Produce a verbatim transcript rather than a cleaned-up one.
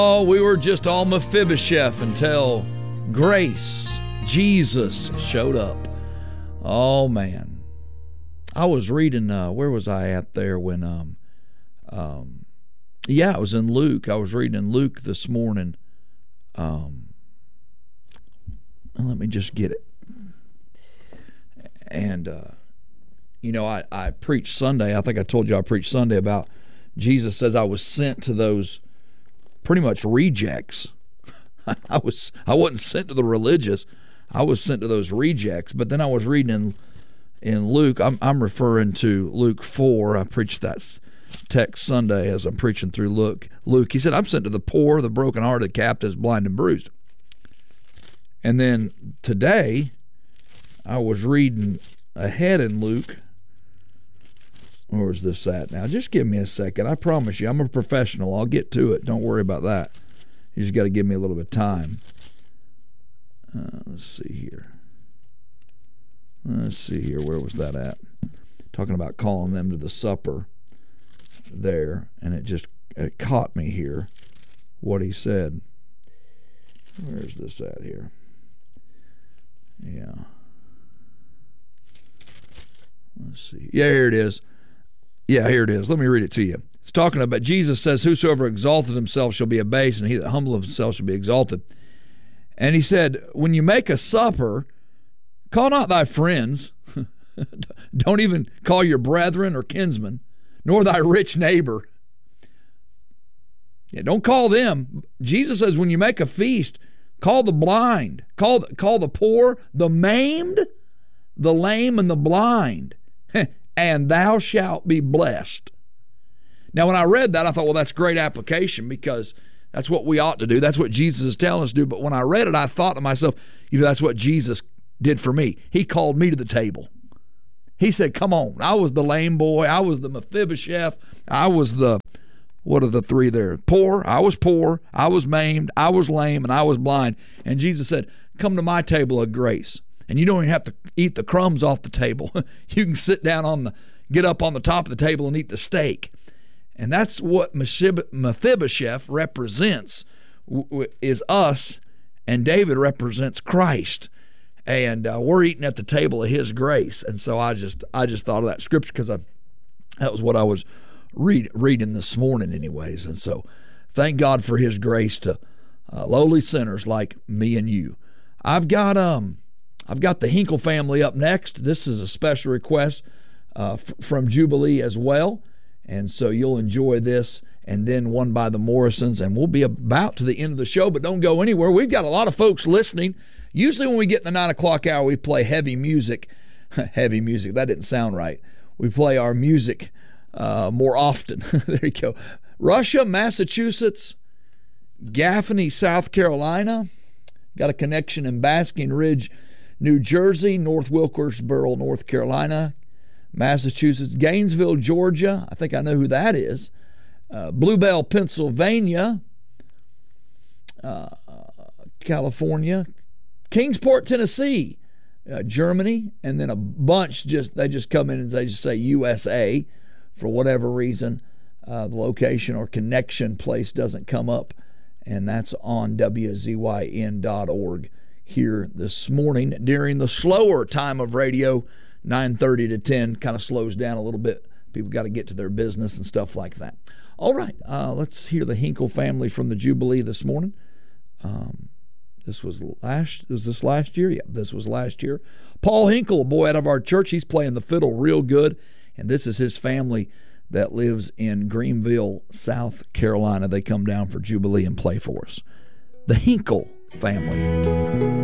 Oh, we were just all Mephibosheth until grace, Jesus, showed up. Oh, man. I was reading, uh, where was I at there when, um, um, yeah, I was in Luke. I was reading Luke this morning. Um, let me just get it. And, uh, you know, I, I preached Sunday. I think I told you I preached Sunday about Jesus says I was sent to those pretty much rejects. I was I wasn't sent to the religious. I was sent to those rejects. But then I was reading in in Luke. I'm I'm referring to Luke four. I preached that text Sunday as I'm preaching through Luke. Luke. He said, "I'm sent to the poor, the brokenhearted, captives, blind and bruised." And then today, I was reading ahead in Luke. Where's this at now? Just give me a second. I promise you, I'm a professional. I'll get to it. Don't worry about that. You just got to give me a little bit of time. Uh, let's see here. Let's see here. Where was that at? Talking about calling them to the supper there, and it just it caught me here, what he said. Where's this at here? Yeah. Let's see. Yeah, here it is. Yeah, here it is. Let me read it to you. It's talking about, Jesus says, "Whosoever exalteth himself shall be abased, and he that humbleth himself shall be exalted." And he said, when you make a supper, call not thy friends, don't even call your brethren or kinsmen, nor thy rich neighbor. Yeah, don't call them. Jesus says when you make a feast, call the blind, call, call the poor, the maimed, the lame, and the blind. And thou shalt be blessed. Now, when I read that, I thought, well, that's great application because that's what we ought to do. That's what Jesus is telling us to do. But when I read it, I thought to myself, you know, that's what Jesus did for me. He called me to the table. He said, come on. I was the lame boy. I was the Mephibosheth. I was the, what are the three there? Poor. I was poor. I was maimed. I was lame. And I was blind. And Jesus said, come to my table of grace. And you don't even have to eat the crumbs off the table. You can sit down on the, get up on the top of the table and eat the steak. And that's what Mephibosheth represents, is us, and David represents Christ. And uh, we're eating at the table of his grace. And so I just I just thought of that scripture because I that was what I was read, reading this morning anyways. And so thank God for his grace to uh, lowly sinners like me and you. I've got um I've got the Hinkle family up next. This is a special request uh, f- from Jubilee as well. And so you'll enjoy this, and then one by the Morrisons, and we'll be about to the end of the show, but don't go anywhere. We've got a lot of folks listening. Usually when we get in the nine o'clock hour, we play heavy music. Heavy music, that didn't sound right. We play our music uh, more often. There you go. Russia, Massachusetts, Gaffney, South Carolina. Got a connection in Basking Ridge, New Jersey, North Wilkesboro, North Carolina, Massachusetts, Gainesville, Georgia. I think I know who that is. Uh, Bluebell, Pennsylvania, uh, California, Kingsport, Tennessee, uh, Germany, and then a bunch just they just come in and they just say U S A for whatever reason. Uh, the location or connection place doesn't come up, and that's on W Z Y N dot org here this morning during the slower time of radio. nine thirty to ten kind of slows down a little bit. People got to get to their business and stuff like that. All right, uh, let's hear the Hinkle family from the Jubilee this morning. Um, this was last. Was this last year? Yeah, this was last year. Paul Hinkle, a boy out of our church, he's playing the fiddle real good, and this is his family that lives in Greenville, South Carolina. They come down for Jubilee and play for us. The Hinkle family.